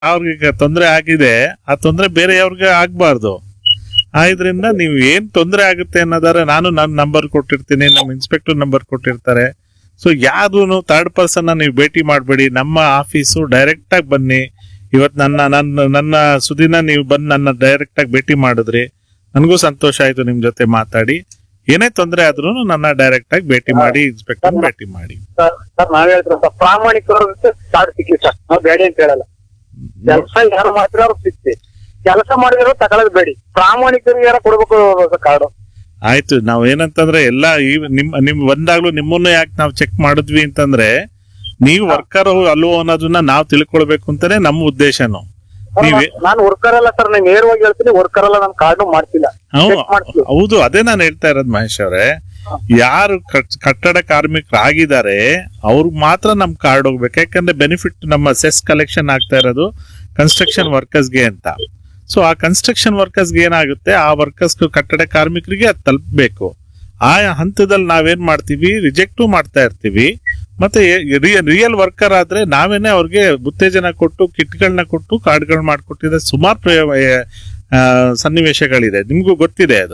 ಅವ್ರಿಗೆ ತೊಂದರೆ ಆಗಿದೆ, ಆ ತೊಂದರೆ ಬೇರೆಯವ್ರಿಗೆ ಆಗ್ಬಾರ್ದು. ಇದ್ರಿಂದ ನೀವು ಏನ್ ತೊಂದರೆ ಆಗುತ್ತೆ ಅನ್ನೋದಾದ್ರೆ ನಾನು ನನ್ನ ನಂಬರ್ ಕೊಟ್ಟಿರ್ತೀನಿ, ನಮ್ಮ ಇನ್ಸ್ಪೆಕ್ಟರ್ ನಂಬರ್ ಕೊಟ್ಟಿರ್ತಾರೆ. ಸೊ ಯಾರು ಥರ್ಡ್ ಪರ್ಸನ್ ನೀವು ಭೇಟಿ ಮಾಡಬೇಡಿ. ನಮ್ಮ ಆಫೀಸು ಡೈರೆಕ್ಟ್ ಆಗಿ ಬನ್ನಿ. ಇವತ್ತು ನನ್ನ ಸುದಿನ ನೀವು ಬಂದು ನನ್ನ ಡೈರೆಕ್ಟ್ ಆಗಿ ಭೇಟಿ ಮಾಡಿದ್ರಿ, ನನಗೂ ಸಂತೋಷ ಆಯ್ತು ನಿಮ್ ಜೊತೆ ಮಾತಾಡಿ. ಏನೇ ತೊಂದರೆ ಆದ್ರೂ ನನ್ನ ಡೈರೆಕ್ಟ್ ಆಗಿ ಭೇಟಿ ಮಾಡಿ, ಇನ್ಸ್ಪೆಕ್ಟರ್ ಭೇಟಿ ಮಾಡಿ. ಸರ್ ನಾವ್ ಹೇಳ್ತೀವಿ ಸರ್, ಪ್ರಾಮಾಣಿಕರು ಕಾರ್ಡ್ ಸಿಕ್ಲಿ ಸರ್, ನಾವ್ ಬೇಡ ಅಂತ ಹೇಳಲ್ಲ. ಕೆಲಸ ಯಾರು ಮಾಡ್ತೀರ ಅವ್ರು ಸಿಕ್ತಿ, ಕೆಲಸ ಮಾಡಿದ್ರು ತಗೊಳ್ಳೋದು ಬೇಡಿ. ಪ್ರಾಮಾಣಿಕರಿಗೆ ಯಾರ ಕೊಡ್ಬೇಕು ಕಾರ್ಡು. ಆಯ್ತು, ನಾವ್ ಏನಂತಂದ್ರೆ ಎಲ್ಲ ನಿಮ್ ಬಂದಾಗ್ಲೂ ನಿಮ್ಮನ್ನ ಯಾಕೆ ನಾವು ಚೆಕ್ ಮಾಡಿದ್ವಿ ಅಂತಂದ್ರೆ ನೀವು ವರ್ಕರ್ ಅಲ್ವೋ ಅನ್ನೋದನ್ನ ನಾವ್ ತಿಳ್ಕೊಳ್ಬೇಕು ಅಂತಾನೆ ನಮ್ಮ ಉದ್ದೇಶನು. ನಾನು ವರ್ಕರ್ ಅಲ್ಲ ಸರ್, ನಾನು ನೇರವಾಗಿ ಹೇಳ್ತೀನಿ, ವರ್ಕರ್ ಅಲ್ಲ, ನಾನು ಕಾರ್ಡು ಮಾಡ್ತಿಲ್ಲ. ಹೌದು, ಅದೇ ನಾನು ಹೇಳ್ತಾ ಇರೋದು ಮಹೇಶ್ ಅವ್ರೆ. ಯಾರು ಕಟ್ಟಡ ಕಾರ್ಮಿಕರಾಗಿದ್ದಾರೆ ಅವ್ರಿಗೆ ಮಾತ್ರ ನಮ್ ಕಾರ್ಡ್ ಹೋಗ್ಬೇಕು. ಯಾಕಂದ್ರೆ ಬೆನಿಫಿಟ್ ನಮ್ಮ ಸೆಸ್ ಕಲೆಕ್ಷನ್ ಆಗ್ತಾ ಇರೋದು ಕನ್ಸ್ಟ್ರಕ್ಷನ್ ವರ್ಕರ್ಸ್ಗೆ ಅಂತ. ಸೊ ಆ ಕನ್ಸ್ಟ್ರಕ್ಷನ್ ವರ್ಕರ್ಸ್ಗೆ ಏನಾಗುತ್ತೆ, ಆ ವರ್ಕರ್ಸ್ ಕಟ್ಟಡ ಕಾರ್ಮಿಕರಿಗೆ ಅದು ತಲುಪಬೇಕು. ಆ ಹಂತದಲ್ಲಿ ನಾವೇನ್ ಮಾಡ್ತೀವಿ, ರಿಜೆಕ್ಟು ಮಾಡ್ತಾ ಇರ್ತೀವಿ. ಮತ್ತೆ ರಿಯಲ್ ವರ್ಕರ್ ಆದ್ರೆ ನಾವೇನೆ ಅವ್ರಿಗೆ ಉತ್ತೇಜನ ಕೊಟ್ಟು ಕಿಟ್ಗಳನ್ನ ಕೊಟ್ಟು ಕಾರ್ಡ್ಗಳನ್ನ ಮಾಡ್ಕೊಟ್ಟಿದ್ರೆ ಸುಮಾರು ಸನ್ನಿವೇಶಗಳಿದೆ, ನಿಮ್ಗೂ ಗೊತ್ತಿದೆ ಅದು.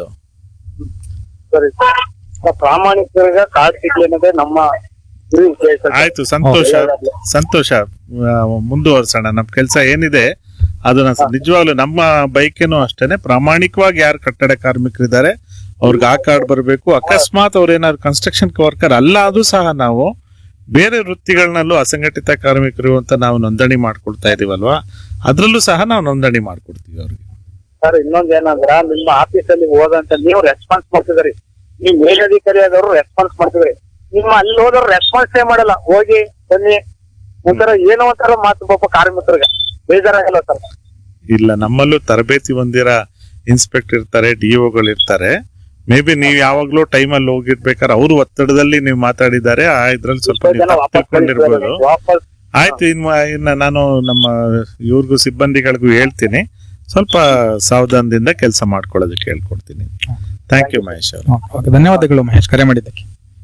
ಸರಿ, ಪ್ರಾಮಾಣಿಕರಿಗೆ ಕಾರ್ಡ್ ಸಿಗ್ಲಿ ಅನ್ನೋದೇ ನಮ್ಮ ಆಯ್ತು, ಸಂತೋಷ. ಮುಂದುವರ್ಸೋಣ. ನಮ್ ಕೆಲ್ಸ ಏನಿದೆ ಅದನ್ನ ನಿಜವಾಗ್ಲು ನಮ್ಮ ಬೈಕೇನು ಅಷ್ಟೇನೆ ಪ್ರಾಮಾಣಿಕವಾಗಿ ಯಾರು ಕಟ್ಟಡ ಕಾರ್ಮಿಕರಿದ್ದಾರೆ ಅವ್ರಿಗೆ ಆ ಕಾರ್ಡ್ ಬರಬೇಕು. ಅಕಸ್ಮಾತ್ ಅವ್ರೇನಾದ್ರು ಕನ್ಸ್ಟ್ರಕ್ಷನ್ ವರ್ಕರ್ ಅಲ್ಲ ಅದು ಸಹ ನಾವು ಬೇರೆ ವೃತ್ತಿಗಳನ್ನಲ್ಲೂ ಅಸಂಘಟಿತ ಕಾರ್ಮಿಕರು ಅಂತ ನಾವು ನೋಂದಣಿ ಮಾಡ್ಕೊಳ್ತಾ ಇದೀವಲ್ವಾ, ಅದ್ರಲ್ಲೂ ಸಹ ನಾವು ನೋಂದಣಿ ಮಾಡ್ಕೊಡ್ತೀವಿ ಅವ್ರಿಗೆ. ಸರ್ ಇನ್ನೊಂದ್ ಏನಂದ್ರ, ನಿಮ್ಮ ಆಫೀಸ್ ಅಲ್ಲಿ ಹೋದಂತ ನೀವು ರೆಸ್ಪಾನ್ಸ್ ಮಾಡ್ತಿದ್ರಿ, ನೀವು ಮೇಲಧಿಕಾರಿ ಆದವರು ರೆಸ್ಪಾನ್ಸ್ ಮಾಡ್ತಿದ್ರಿ. ನಿಮ್ಮ ಅಲ್ಲಿ ಹೋದವ್ರು ರೆಸ್ಪಾನ್ಸೇ ಮಾಡಲ್ಲ. ಹೋಗಿ ಬನ್ನಿ ಒಂಥರ ಏನೋ ಒಂಥರ ಮಾತು ಪಾಪ ಕಾರ್ಮಿಕರಿಗೆ ಬೇಜಾರಾಗಲ್ಲ ಸರ್. ಇಲ್ಲ, ನಮ್ಮಲ್ಲೂ ತರಬೇತಿ ಹೊಂದಿರ ಇನ್ಸ್ಪೆಕ್ಟರ್ ಇರ್ತಾರೆ, ಡಿಒಗಳು ಇರ್ತಾರೆ. ಮೇ ಬಿ ನೀವು ಯಾವಾಗ್ಲೂ ಟೈಮಲ್ಲಿ ಹೋಗಿರ್ಬೇಕಾದ್ರೆ ಅವ್ರು ಒತ್ತಡದಲ್ಲಿ ನೀವು ಮಾತಾಡಿದ್ದಾರೆ, ಆ ಇದ್ರಲ್ಲಿ ಸ್ವಲ್ಪ ತಿಳ್ಕೊಂಡಿರ್ಬೋದು. ಆಯ್ತು, ಇನ್ನ ನಾನು ನಮ್ಮ ಇವ್ರಿಗೂ ಸಿಬ್ಬಂದಿಗಳಿಗೂ ಹೇಳ್ತೀನಿ, ಸ್ವಲ್ಪ ಸಾವಧಾನದಿಂದ ಕೆಲಸ ಮಾಡ್ಕೊಳ್ಳೋದಕ್ಕೆ ಹೇಳ್ಕೊಡ್ತೀನಿ. ಥ್ಯಾಂಕ್ ಯು ಮಹೇಶ್ ಅವರು. ಧನ್ಯವಾದಗಳು ಮಹೇಶ್, ಕರೆ ಮಾಡಿದ್ದಕ್ಕೆ.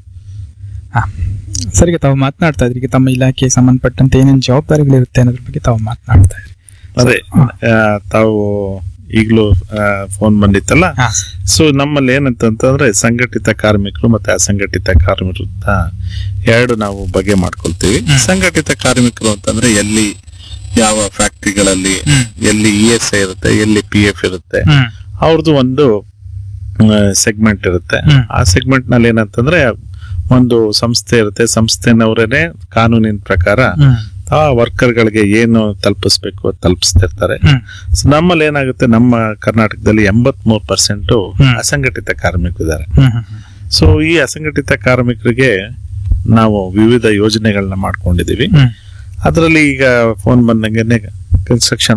ಸರಿಗೆ ತಾವು ಮಾತನಾಡ್ತಾ ಇದ್ರಿ, ತಮ್ಮ ಇಲಾಖೆಗೆ ಸಂಬಂಧಪಟ್ಟಂತೆ ಏನೇನು ಜವಾಬ್ದಾರಿಗಳಿರುತ್ತೆ ಅನ್ನೋದ್ರ ಬಗ್ಗೆ ತಾವು ಮಾತನಾಡ್ತಾ ಇದ್ರಿ. ಅದೇ ತಾವು ಈಗಲೂ ಫೋನ್ ಬಂದಿತ್ತಲ್ಲ. ಸೊ ನಮ್ಮಲ್ಲಿ ಏನಂತಂದ್ರೆ ಸಂಘಟಿತ ಕಾರ್ಮಿಕರು ಮತ್ತೆ ಅಸಂಘಟಿತ ಕಾರ್ಮಿಕರು ಅಂತ ಎರಡು ನಾವು ಬಗೆ ಮಾಡ್ಕೊಳ್ತೀವಿ. ಸಂಘಟಿತ ಕಾರ್ಮಿಕರು ಅಂತಂದ್ರೆ ಎಲ್ಲಿ ಯಾವ ಫ್ಯಾಕ್ಟ್ರಿಗಳಲ್ಲಿ ಎಲ್ಲಿ ESI ಇರುತ್ತೆ, ಎಲ್ಲಿ PF ಇರುತ್ತೆ, ಅವ್ರದ್ದು ಒಂದು ಸೆಗ್ಮೆಂಟ್ ಇರುತ್ತೆ. ಆ ಸೆಗ್ಮೆಂಟ್ ನಲ್ಲಿ ಏನಂತಂದ್ರೆ ಒಂದು ಸಂಸ್ಥೆ ಇರುತ್ತೆ, ಸಂಸ್ಥೆನವರೇನೆ ಕಾನೂನಿನ ಪ್ರಕಾರ ಆ ವರ್ಕರ್ ಗಳಿಗೆ ಏನು ತಲುಪಿಸ್ಬೇಕು ತಲುಪಿಸ್ತಿರ್ತಾರೆ. ಸೊ ನಮ್ಮಲ್ಲಿ ಏನಾಗುತ್ತೆ, ನಮ್ಮ ಕರ್ನಾಟಕದಲ್ಲಿ 83% ಅಸಂಘಟಿತ ಕಾರ್ಮಿಕರಿದ್ದಾರೆ. ಸೊ ಈ ಅಸಂಘಟಿತ ಕಾರ್ಮಿಕರಿಗೆ ನಾವು ವಿವಿಧ ಯೋಜನೆಗಳನ್ನ ಮಾಡ್ಕೊಂಡಿದೀವಿ. ಅದರಲ್ಲಿ ಈಗ ಫೋನ್ ಬಂದಂಗೆ ಕನ್ಸ್ಟ್ರಕ್ಷನ್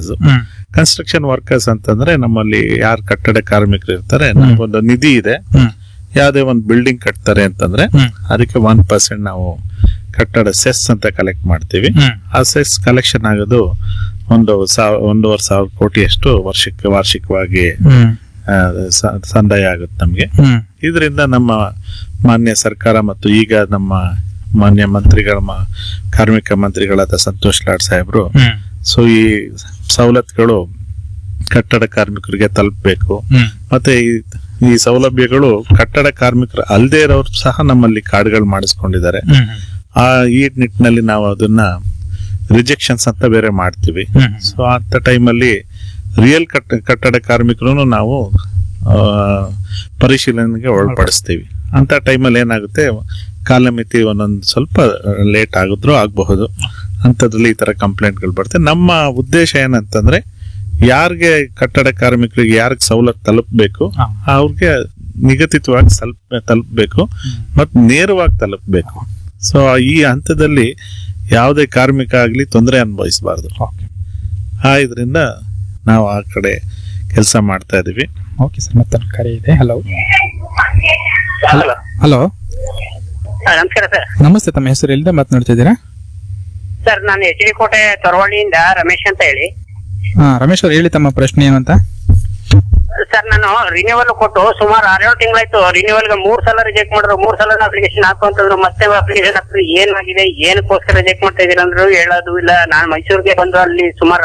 ವರ್ಕರ್ಸ್ ಅಂತಂದ್ರೆ ನಮ್ಮಲ್ಲಿ ಯಾರು ಕಟ್ಟಡ ಕಾರ್ಮಿಕರು ಇರ್ತಾರೆ, ನಮಗೊಂದು ನಿಧಿ ಇದೆ. ಯಾವ್ದೇ ಒಂದು ಬಿಲ್ಡಿಂಗ್ ಕಟ್ತಾರೆ ಅಂತಂದ್ರೆ ಅದಕ್ಕೆ 1% ನಾವು ಕಟ್ಟಡ ಸೆಸ್ ಅಂತ ಕಲೆಕ್ಟ್ ಮಾಡ್ತೀವಿ. ಆ ಸೆಸ್ ಕಲೆಕ್ಷನ್ ಆಗೋದು 1,500 ಕೋಟಿಯಷ್ಟು ವಾರ್ಷಿಕವಾಗಿ ಸಂದಾಯ ಆಗುತ್ತೆ ನಮ್ಗೆ. ಇದರಿಂದ ನಮ್ಮ ಮಾನ್ಯ ಸರ್ಕಾರ ಮತ್ತು ಈಗ ನಮ್ಮ ಮಾನ್ಯ ಕಾರ್ಮಿಕ ಮಂತ್ರಿಗಳಾದ ಸಂತೋಷ್ ಲಾಡ್ ಸಾಹೇಬ್ರು, ಸೊ ಈ ಸವಲತ್ತುಗಳು ಕಟ್ಟಡ ಕಾರ್ಮಿಕರಿಗೆ ತಲುಪಬೇಕು. ಮತ್ತೆ ಈ ಸೌಲಭ್ಯಗಳು ಕಟ್ಟಡ ಕಾರ್ಮಿಕರು ಅಲ್ಲದೆ ಇರೋರು ಸಹ ನಮ್ಮಲ್ಲಿ ಕಾರ್ಡ್ಗಳು ಮಾಡಿಸ್ಕೊಂಡಿದ್ದಾರೆ. ಈ ನಿಟ್ಟಿನಲ್ಲಿ ನಾವು ಅದನ್ನ ರಿಜೆಕ್ಷನ್ಸ್ ಅಂತ ಬೇರೆ ಮಾಡ್ತೀವಿ. ಸೊ ಅಂತ ಟೈಮಲ್ಲಿ ರಿಯಲ್ ಕಟ್ಟಡ ಕಾರ್ಮಿಕರು ನಾವು ಪರಿಶೀಲನೆಗೆ ಒಳಪಡಿಸ್ತೀವಿ. ಅಂತ ಟೈಮಲ್ಲಿ ಏನಾಗುತ್ತೆ, ಕಾಲಮಿತಿ ಒಂದೊಂದು ಸ್ವಲ್ಪ ಲೇಟ್ ಆಗಬಹುದು. ಅಂಥದ್ರಲ್ಲಿ ಈ ತರ ಕಂಪ್ಲೇಂಟ್ಗಳು ಬರ್ತವೆ. ನಮ್ಮ ಉದ್ದೇಶ ಏನಂತಂದ್ರೆ, ಯಾರಿಗೆ ಕಟ್ಟಡ ಕಾರ್ಮಿಕರಿಗೆ ಯಾರಿಗೆ ಸವಲತ್ತು ತಲುಪಬೇಕು ಅವ್ರಿಗೆ ನಿಗದಿತವಾಗಿ ತಲುಪಬೇಕು ಮತ್ತು ನೇರವಾಗಿ ತಲುಪಬೇಕು. ಸೊ ಈ ಹಂತದಲ್ಲಿ ಯಾವುದೇ ಕಾರ್ಮಿಕ ಆಗ್ಲಿ ತೊಂದರೆ ಅನುಭವಿಸಬಾರ್ದು. ಇದರಿಂದ ನಾವು ಆ ಕಡೆ ಕೆಲಸ ಮಾಡ್ತಾ ಇದೀವಿ. ಓಕೆ ಸರ್, ಮತ್ತೆ ಕರೆ ಇದೆ. ಹಲೋ. ನಮಸ್ಕಾರ ಸರ್. ನಮಸ್ತೆ, ತಮ್ಮ ಹೆಸರು ಎಲ್ಲಿಂದ ಮಾತನಾಡ್ತಿದ್ದೀರಾ? ಸರ್ ನಾನು HD ಕೋಟೆ ತೊರವಳ್ಳಿಯಿಂದ ರಮೇಶ್ ಅಂತ ಹೇಳಿ. ರಮೇಶ್ ಅವ್ರು ಹೇಳಿ, ತಮ್ಮ ಪ್ರಶ್ನೆ ಏನು ಅಂತ. ಸರ್ ನಾನು ರಿನ್ಯೂವಲ್ ಕೊಟ್ಟು ಸುಮಾರು 6-7 ತಿಂಗಳಾಯ್ತು. ರಿನ್ಯೂವಲ್ ಗೆ 3 ಸಲ ರಿಜೆಕ್ಟ್ ಮಾಡಿದ್ರು. 3 ಸಲ ಅಪ್ಲಿಕೇಶನ್ ಹಾಕು ಅಂತಂದ್ರು. ಮತ್ತೆ ಅಪ್ಲಿಕೇಶನ್ ಹಾಕಿದ್ರು. ಏನಾಗಿದೆ ಏನಕ್ಕೋಸ್ಕರ ರಿಜೆಕ್ಟ್ ಮಾಡ್ತಾ ಇದೀರ ಅಂದ್ರು ಹೇಳೋದು ಇಲ್ಲ. ನಾನು ಮೈಸೂರಿಗೆ ಬಂದು ಅಲ್ಲಿ ಸುಮಾರು